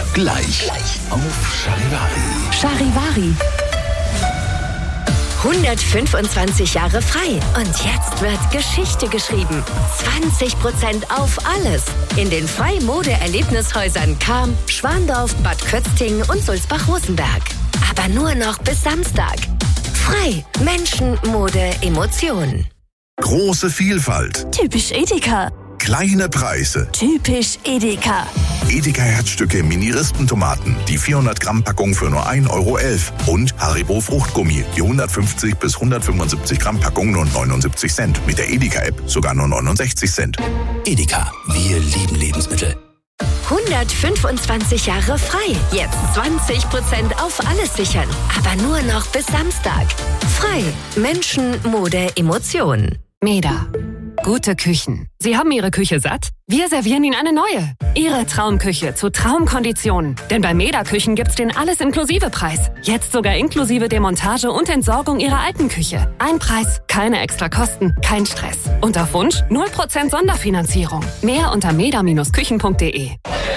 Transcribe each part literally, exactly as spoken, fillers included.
Gleich, Gleich. auf Charivari. Charivari. hundertfünfundzwanzig Jahre frei. Und jetzt wird Geschichte geschrieben. zwanzig Prozent auf alles. In den Frei-Mode-Erlebnishäusern Cham, Schwandorf, Bad Kötzting und Sulzbach-Rosenberg. Aber nur noch bis Samstag. Frei. Menschen, Mode, Emotionen. Große Vielfalt. Typisch Edeka. Kleine Preise. Typisch Edeka. Edeka Herzstücke Mini-Rispentomaten. Die vierhundert Gramm Packung für nur ein Euro elf. Und Haribo Fruchtgummi. Die hundertfünfzig bis hundertfünfundsiebzig Gramm Packung nur neunundsiebzig Cent. Mit der Edeka-App sogar nur neunundsechzig Cent. Edeka. Wir lieben Lebensmittel. hundertfünfundzwanzig Jahre frei. Jetzt zwanzig Prozent auf alles sichern. Aber nur noch bis Samstag. Frei. Menschen, Mode, Emotionen. Meda. Gute Küchen. Sie haben Ihre Küche satt? Wir servieren Ihnen eine neue. Ihre Traumküche zu Traumkonditionen. Denn bei Meda Küchen gibt's den Alles-Inklusive-Preis. Jetzt sogar inklusive Demontage und Entsorgung Ihrer alten Küche. Ein Preis, keine extra Kosten, kein Stress. Und auf Wunsch null Prozent Sonderfinanzierung. Mehr unter meda Bindestrich küchen punkt de.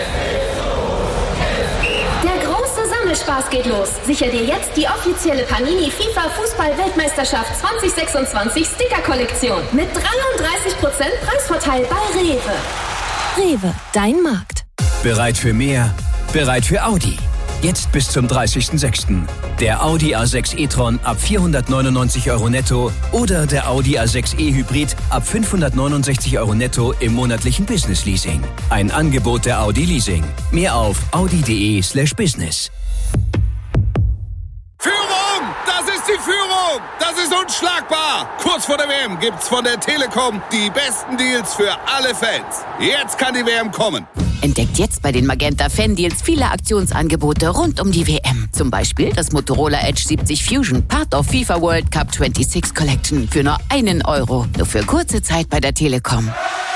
Spaß geht los. Sicher dir jetzt die offizielle Panini FIFA Fußball-Weltmeisterschaft zwanzig sechsundzwanzig Sticker-Kollektion mit dreiunddreißig Prozent Preisvorteil bei Rewe. Rewe, dein Markt. Bereit für mehr? Bereit für Audi. Jetzt bis zum dreißigsten sechsten Der Audi A sechs e-tron ab vierhundertneunundneunzig Euro netto oder der Audi A sechs e Hybrid ab fünfhundertneunundsechzig Euro netto im monatlichen Business Leasing. Ein Angebot der Audi Leasing. Mehr auf audi.de slash business. Führung! Das ist die Führung! Das ist unschlagbar! Kurz vor der W M gibt's von der Telekom die besten Deals für alle Fans. Jetzt kann die W M kommen. Entdeckt jetzt bei den Magenta Fan Deals viele Aktionsangebote rund um die W M. Zum Beispiel das Motorola Edge siebzig Fusion, Part of FIFA World Cup sechsundzwanzig Collection für nur einen Euro. Nur für kurze Zeit bei der Telekom.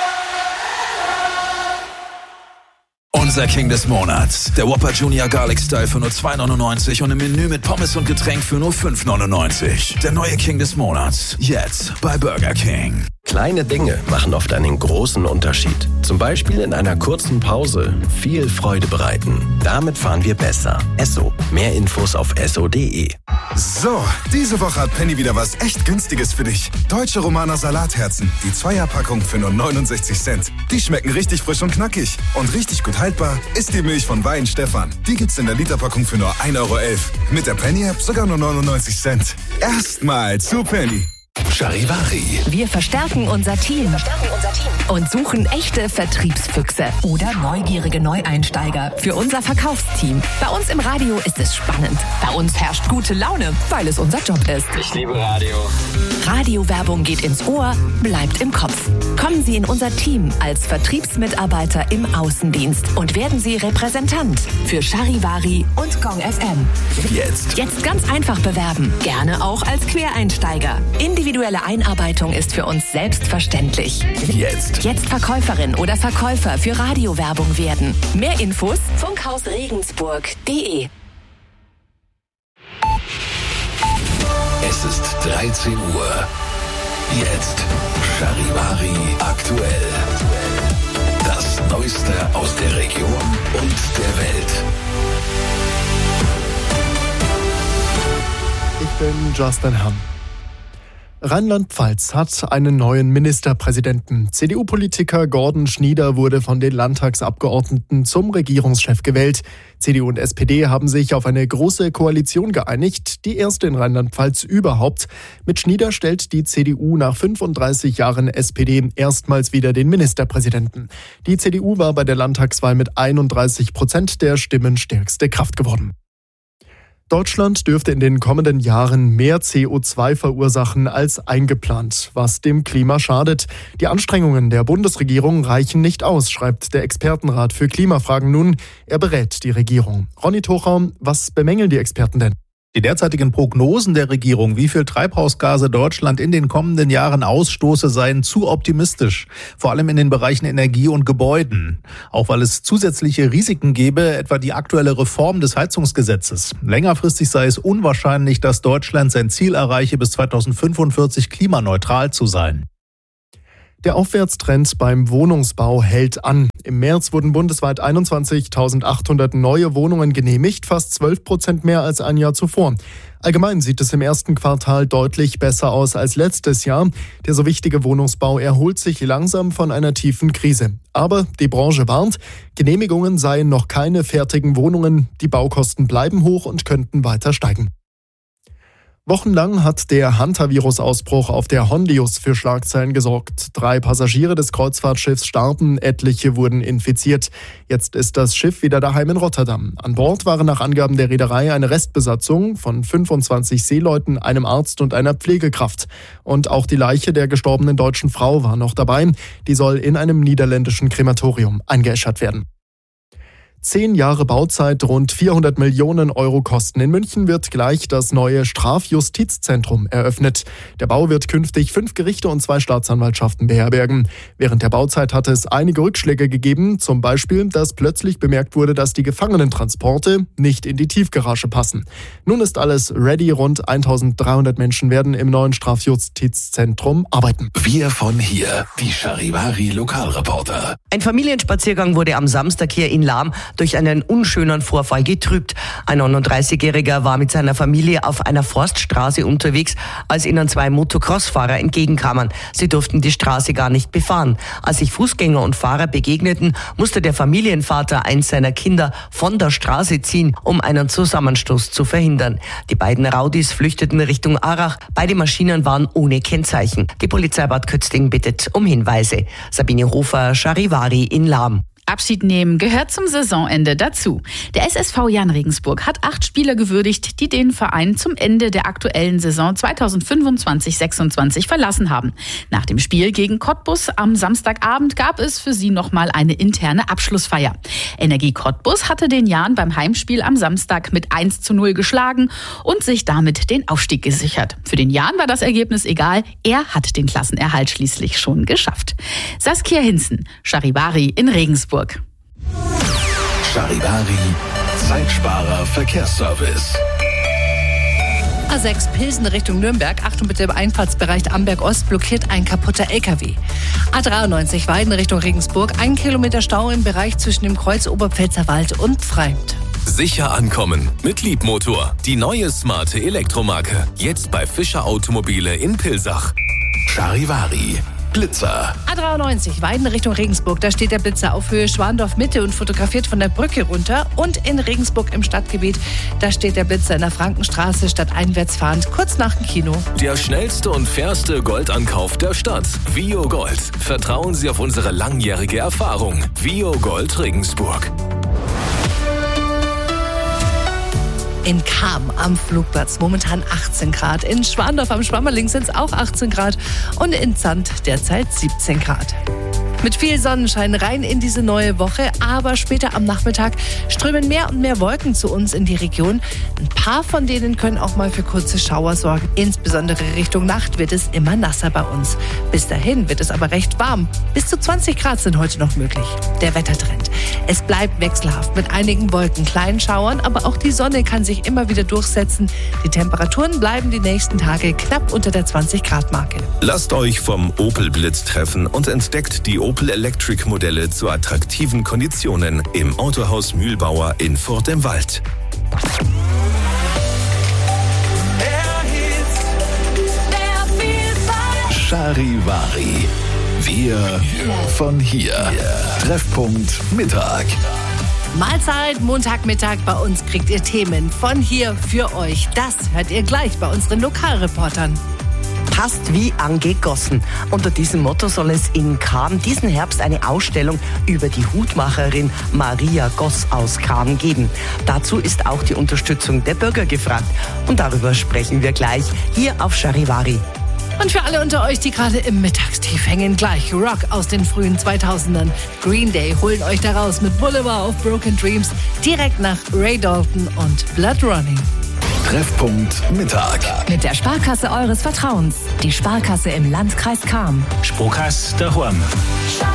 Unser King des Monats. Der Whopper Junior Garlic Style für nur zwei neunundneunzig und im Menü mit Pommes und Getränk für nur fünf neunundneunzig. Der neue King des Monats. Jetzt bei Burger King. Kleine Dinge machen oft einen großen Unterschied. Zum Beispiel in einer kurzen Pause viel Freude bereiten. Damit fahren wir besser. Esso. Mehr Infos auf esso punkt de. So, diese Woche hat Penny wieder was echt Günstiges für dich. Deutsche Romaner Salatherzen. Die Zweierpackung für nur neunundsechzig Cent. Die schmecken richtig frisch und knackig. Und richtig gut haltbar ist die Milch von Wein Stefan. Die gibt's in der Literpackung für nur ein Euro elf. Mit der Penny-App sogar nur neunundneunzig Cent. Erstmal zu Penny. Charivari. Wir verstärken unser Team. Verstärken unser Team. Und suchen echte Vertriebsfüchse oder neugierige Neueinsteiger für unser Verkaufsteam. Bei uns im Radio ist es spannend. Bei uns herrscht gute Laune, weil es unser Job ist. Ich liebe Radio. Radiowerbung geht ins Ohr, bleibt im Kopf. Kommen Sie in unser Team als Vertriebsmitarbeiter im Außendienst und werden Sie Repräsentant für Charivari und Gong F M. Jetzt. Jetzt ganz einfach bewerben. Gerne auch als Quereinsteiger. Individuelle Einarbeitung ist für uns selbstverständlich. Jetzt. Jetzt Verkäuferin oder Verkäufer für Radiowerbung werden. Mehr Infos funkhaus regensburg punkt de. Es ist dreizehn Uhr. Jetzt Charivari aktuell. Das Neueste aus der Region und der Welt. Ich bin Justin Hamm. Rheinland-Pfalz hat einen neuen Ministerpräsidenten. C D U-Politiker Gordon Schnieder wurde von den Landtagsabgeordneten zum Regierungschef gewählt. C D U und S P D haben sich auf eine große Koalition geeinigt, die erste in Rheinland-Pfalz überhaupt. Mit Schnieder stellt die C D U nach fünfunddreißig Jahren S P D erstmals wieder den Ministerpräsidenten. Die C D U war bei der Landtagswahl mit einunddreißig Prozent der Stimmen stärkste Kraft geworden. Deutschland dürfte in den kommenden Jahren mehr C O zwei verursachen als eingeplant, was dem Klima schadet. Die Anstrengungen der Bundesregierung reichen nicht aus, schreibt der Expertenrat für Klimafragen nun. Er berät die Regierung. Ronny Tochau, was bemängeln die Experten denn? Die derzeitigen Prognosen der Regierung, wie viel Treibhausgase Deutschland in den kommenden Jahren ausstoße, seien zu optimistisch. Vor allem in den Bereichen Energie und Gebäuden. Auch weil es zusätzliche Risiken gäbe, etwa die aktuelle Reform des Heizungsgesetzes. Längerfristig sei es unwahrscheinlich, dass Deutschland sein Ziel erreiche, bis zweitausendfünfundvierzig klimaneutral zu sein. Der Aufwärtstrend beim Wohnungsbau hält an. Im März wurden bundesweit einundzwanzigtausendachthundert neue Wohnungen genehmigt, fast zwölf Prozent mehr als ein Jahr zuvor. Allgemein sieht es im ersten Quartal deutlich besser aus als letztes Jahr. Der so wichtige Wohnungsbau erholt sich langsam von einer tiefen Krise. Aber die Branche warnt, Genehmigungen seien noch keine fertigen Wohnungen. Die Baukosten bleiben hoch und könnten weiter steigen. Wochenlang hat der Hantavirus-Ausbruch auf der Hondius für Schlagzeilen gesorgt. Drei Passagiere des Kreuzfahrtschiffs starben, etliche wurden infiziert. Jetzt ist das Schiff wieder daheim in Rotterdam. An Bord waren nach Angaben der Reederei eine Restbesatzung von fünfundzwanzig Seeleuten, einem Arzt und einer Pflegekraft. Und auch die Leiche der gestorbenen deutschen Frau war noch dabei. Die soll in einem niederländischen Krematorium eingeäschert werden. Zehn Jahre Bauzeit, rund vierhundert Millionen Euro Kosten. In München wird gleich das neue Strafjustizzentrum eröffnet. Der Bau wird künftig fünf Gerichte und zwei Staatsanwaltschaften beherbergen. Während der Bauzeit hatte es einige Rückschläge gegeben. Zum Beispiel, dass plötzlich bemerkt wurde, dass die Gefangenentransporte nicht in die Tiefgarage passen. Nun ist alles ready. Rund eintausenddreihundert Menschen werden im neuen Strafjustizzentrum arbeiten. Wir von hier, die Charivari Lokalreporter. Ein Familienspaziergang wurde am Samstag hier in Lahm durch einen unschönen Vorfall getrübt. Ein neununddreißigjähriger war mit seiner Familie auf einer Forststraße unterwegs, als ihnen zwei Motocross-Fahrer entgegenkamen. Sie durften die Straße gar nicht befahren. Als sich Fußgänger und Fahrer begegneten, musste der Familienvater eins seiner Kinder von der Straße ziehen, um einen Zusammenstoß zu verhindern. Die beiden Raudis flüchteten Richtung Arach. Beide Maschinen waren ohne Kennzeichen. Die Polizei Bad Kötzting bittet um Hinweise. Sabine Hofer, Charivari in Lahm. Abschied nehmen gehört zum Saisonende dazu. Der S S V Jan Regensburg hat acht Spieler gewürdigt, die den Verein zum Ende der aktuellen Saison zweitausendfünfundzwanzig sechsundzwanzig verlassen haben. Nach dem Spiel gegen Cottbus am Samstagabend gab es für sie nochmal eine interne Abschlussfeier. Energie Cottbus hatte den Jan beim Heimspiel am Samstag mit eins zu null geschlagen und sich damit den Aufstieg gesichert. Für den Jan war das Ergebnis egal, er hat den Klassenerhalt schließlich schon geschafft. Saskia Hinzen, Charivari in Regensburg. Charivari, Zeitsparer Verkehrsservice. A sechs Pilsen Richtung Nürnberg. Achtung bitte, im Einfahrtsbereich Amberg Ost blockiert ein kaputter L K W. A dreiundneunzig Weiden Richtung Regensburg. Ein Kilometer Stau im Bereich zwischen dem Kreuz Oberpfälzerwald und Pfreimd. Sicher ankommen mit Liebmotor. Die neue smarte Elektromarke. Jetzt bei Fischer Automobile in Pilsach. Charivari. Blitzer. A dreiundneunzig Weiden Richtung Regensburg. Da steht der Blitzer auf Höhe Schwandorf Mitte und fotografiert von der Brücke runter. Und in Regensburg im Stadtgebiet, da steht der Blitzer in der Frankenstraße stadteinwärts fahrend, kurz nach dem Kino. Der schnellste und fairste Goldankauf der Stadt. Vio Gold. Vertrauen Sie auf unsere langjährige Erfahrung. Vio Gold Regensburg. In Cham am Flugplatz momentan achtzehn Grad. In Schwandorf am Schwammerling sind es auch achtzehn Grad. Und in Zandt derzeit siebzehn Grad. Mit viel Sonnenschein rein in diese neue Woche, aber später am Nachmittag strömen mehr und mehr Wolken zu uns in die Region. Ein paar von denen können auch mal für kurze Schauer sorgen. Insbesondere Richtung Nacht wird es immer nasser bei uns. Bis dahin wird es aber recht warm. Bis zu zwanzig Grad sind heute noch möglich. Der Wettertrend. Es bleibt wechselhaft mit einigen Wolken, kleinen Schauern, aber auch die Sonne kann sich immer wieder durchsetzen. Die Temperaturen bleiben die nächsten Tage knapp unter der zwanzig Grad Marke. Lasst euch vom Opel Blitz treffen und entdeckt die Opel Electric Modelle zu attraktiven Konditionen im Autohaus Mühlbauer in Furt im Wald. Charivari. Wir von hier. Treffpunkt Mittag. Mahlzeit, Montagmittag, bei uns kriegt ihr Themen von hier für euch. Das hört ihr gleich bei unseren Lokalreportern. Passt wie angegossen. Unter diesem Motto soll es in Cham diesen Herbst eine Ausstellung über die Hutmacherin Maria Goss aus Cham geben. Dazu ist auch die Unterstützung der Bürger gefragt. Und darüber sprechen wir gleich hier auf Charivari. Und für alle unter euch, die gerade im Mittagstief hängen, gleich Rock aus den frühen zweitausendern. Green Day holen euch da raus mit Boulevard of Broken Dreams direkt nach Ray Dalton und Blood Running. Treffpunkt Mittag. Mit der Sparkasse eures Vertrauens. Die Sparkasse im Landkreis Cham. Sparkasse daheim.